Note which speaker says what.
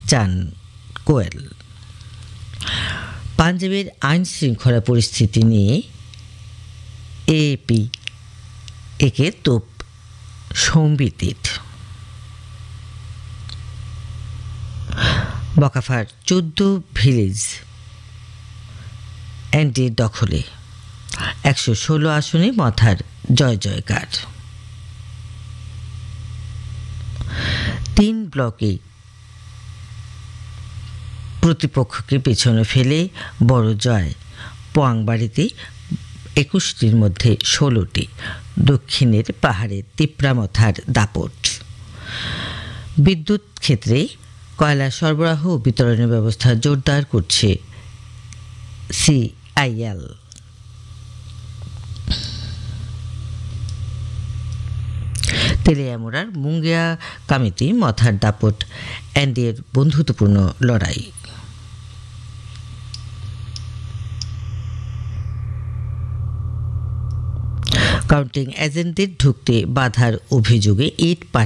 Speaker 1: চান কোয়েল। পাঞ্জাবের আইন শৃঙ্খলা পরিস্থিতি নিয়ে এএপি একে তোপ সম্বিতির। বকাফার 14 ভিলেজ এনডিএর দখলে, 116 আসনে মথার জয় জয়কার। 3 ব্লকে প্রতিপক্ষকে পেছনে ফেলে বড় জয়। পোয়াংবাড়িতে 21টির মধ্যে 16টি। দক্ষিণের পাহাড়ে তিপ্রামথার দাপট। বিদ্যুৎ ক্ষেত্রে কয়লা সরবরাহ ও বিতরণের ব্যবস্থা জোরদার করছে সিআইএল। তেলিয়ামুড়ার মুঙ্গিয়া কামিতি মথার দাপট এনডিএর বন্ধুত্বপূর্ণ লড়াই। কাউন্টিং এজেন্টদের ঢুকতে বাধার অভিযোগে ইট